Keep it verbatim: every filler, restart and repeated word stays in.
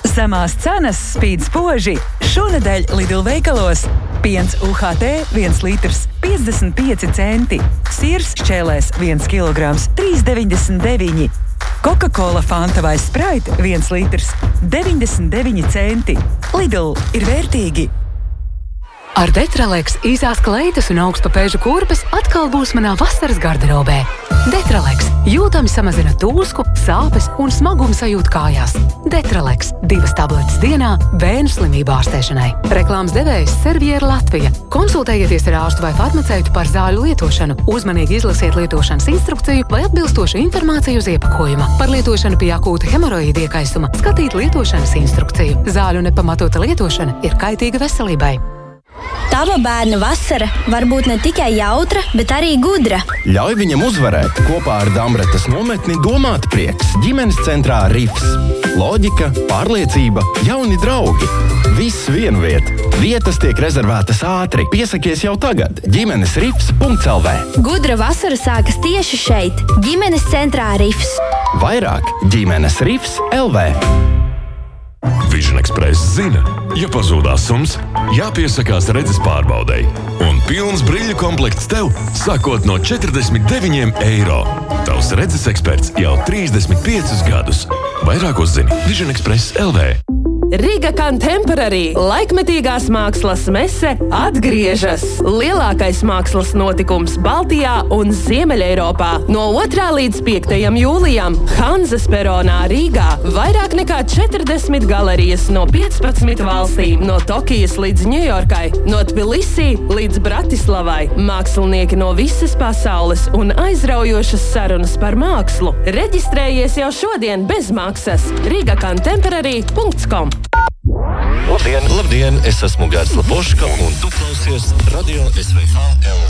Samās cenas spīd spoži. Šonedēļ Lidl veikalos. Piens U H T viens litrs piecdesmit pieci centi. Sirs šķēlēs viens kilograms trīs deviņdesmit deviņi. Coca-Cola Fanta vai Sprite viens litrs deviņdesmit deviņi centi. Lidl ir vērtīgi. Ar Detraleks īsās kleitas un augstpapēžu kurpes atkal būs manā vasaras garderobē. Detraleks jūtami samazina tūsku, sāpes un smagumu sajūtu kājās. Detraleks divas tabletes dienā bērnu slimību ārstēšanai. Reklāmas devējs Serviera Latvija. Konsultējieties ar ārstu vai farmaceitu par zāļu lietošanu. Uzmanīgi izlasiet lietošanas instrukciju vai atbilstošu informāciju uz iepakojuma. Par lietošanu pie akūta hemoroīda iekaisuma skatīt lietošanas instrukciju. Zāļu nepamatota lietošana ir kaitīga veselībai. Tava bērna vasara var būt ne tikai jautra, bet arī gudra. Ļauj viņam uzvarēt kopā ar Damretes nometni Domāt prieks. Ģimenes centrā Rifs. Loģika, pārliecība, jauni draugi. Viss vienu vietu. Vietas tiek rezervētas ātri. Piesakies jau tagad. ģimenes rifs punkts l v. Gudra vasara sākas tieši šeit, ģimenes centrā Rifs. Vairāk ģimenes rifs punkts l v. Vision Express zina, ja pazūdās sums, jāpiesakās redzes pārbaudei. Un pilns brīļu komplekts tev, sākot no četrdesmit deviņiem eiro. Tavs redzes eksperts jau trīsdesmit piecus gadus. Vairāk uzzini Vision Express punkts l v. Riga Contemporary laikmetīgās mākslas mese atgriežas. Lielākais mākslas notikums Baltijā un Ziemeļeiropā. No otrā līdz piektajam jūlijam Hanzas peronā Rīgā. Vairāk nekā četrdesmit galerijas no piecpadsmit valstīm. No Tokijas līdz Ņujorkai, no Tbilisī līdz Bratislavai. Mākslinieki no visas pasaules un aizraujošas sarunas par mākslu. Reģistrējies jau šodien bez maksas. riga contemporary punkts com. Labdien, labdien, es esmu Gārds Lapoška un tu klausies Radio S V H L V.